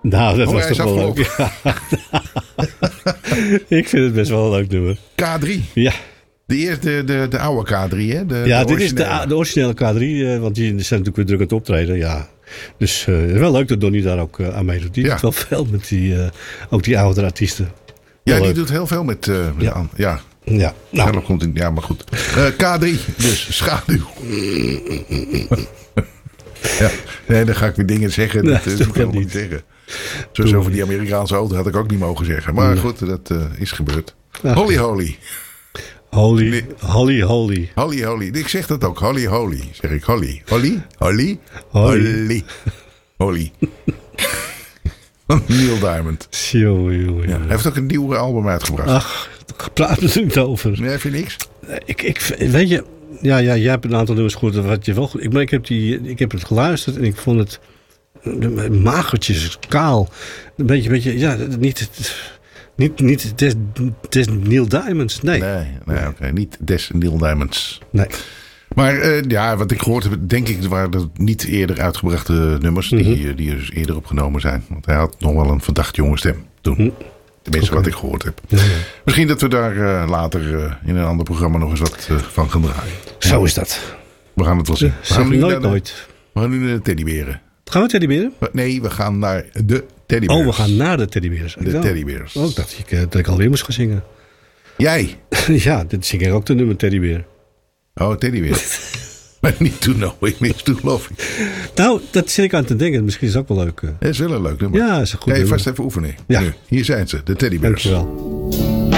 Nou, dat was hij is toch wel leuk. Ja. Ik vind het best wel een leuk nummer. K3. Ja. De eerste, de oude K3, hè? Dit is de originele K3, want die zijn natuurlijk weer druk aan het optreden. Ja. Dus wel leuk dat Donnie daar ook aan meedoet. Die doet wel veel met ook die oudere artiesten. Ja, die doet heel veel met... Ja. Nou. Komt in, ja, maar goed. K3, dus schaduw. Ja, nee, dan ga ik weer dingen zeggen. Dat moet ik helemaal niet zeggen. Zoals over die Amerikaanse auto had ik ook niet mogen zeggen. Maar goed, dat is gebeurd. Holy Holy. Holy. Ik zeg dat ook. Holy. Zeg ik Holy. Neil Diamond. Hij heeft ook een nieuw album uitgebracht. Ach, praat er niet over. Nee, vind je niks? Weet je... Ja, jij hebt een aantal nummers goed. Wat je wel goed. Maar ik heb het geluisterd en ik vond het magertjes, kaal. Een beetje ja, niet des Neil Diamonds. Nee, oké. Niet des Neil Diamonds. Nee. Maar wat ik gehoord heb, denk ik, waren dat niet eerder uitgebrachte nummers die dus eerder opgenomen zijn. Want hij had nog wel een verdacht jonge stem toen. Tenminste, wat ik gehoord heb. Ja. Misschien dat we daar later in een ander programma nog eens wat van gaan draaien. Zo is dat. We gaan het wel zien. We gaan nu naar de teddyberen. Gaan we teddyberen? Nee, we gaan naar de teddyberen. Oh, we gaan naar de teddyberen. De teddyberen. Oh, ik dacht dat ik alweer moest gaan zingen. Jij? Ja, dit zing ik ook de nummer teddybeer. Oh, teddybeer. Maar niet toen nog. Ik niks toe, geloof ik. Nou, dat zit ik aan te denken. Misschien is het ook wel leuk. Het is wel een leuk nummer. Ja, is een goed nummer. Ga je nummer. vast even oefenen. Ja. Nu, hier zijn ze, de teddybeers. Dankjewel.